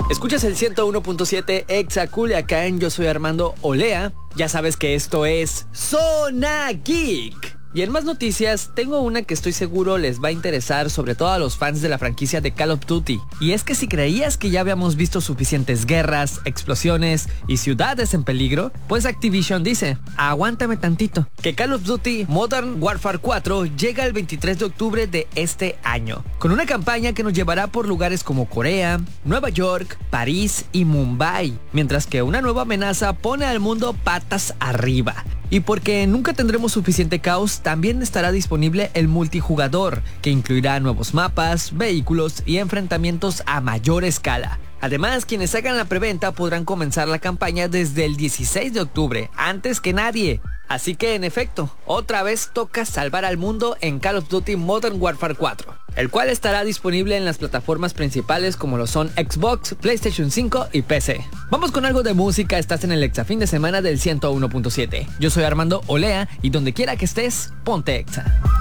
Escuchas el 101.7 Exa Culiacán, yo soy Armando Olea. Ya sabes que esto es Zona Geek. Y en más noticias, tengo una que estoy seguro les va a interesar, sobre todo a los fans de la franquicia de Call of Duty. Y es que si creías que ya habíamos visto suficientes guerras, explosiones y ciudades en peligro, pues Activision dice, aguántame tantito, que Call of Duty Modern Warfare 4 llega el 23 de octubre de este año, con una campaña que nos llevará por lugares como Corea, Nueva York, París y Mumbai, mientras que una nueva amenaza pone al mundo patas arriba. Y porque nunca tendremos suficiente caos, también estará disponible el multijugador, que incluirá nuevos mapas, vehículos y enfrentamientos a mayor escala. Además, quienes hagan la preventa podrán comenzar la campaña desde el 16 de octubre, antes que nadie. Así que, en efecto, otra vez toca salvar al mundo en Call of Duty Modern Warfare 4, el cual estará disponible en las plataformas principales como lo son Xbox, PlayStation 5 y PC. Vamos con algo de música, estás en el Exa Fin de Semana del 101.7. Yo soy Armando Olea y donde quiera que estés, ponte Exa.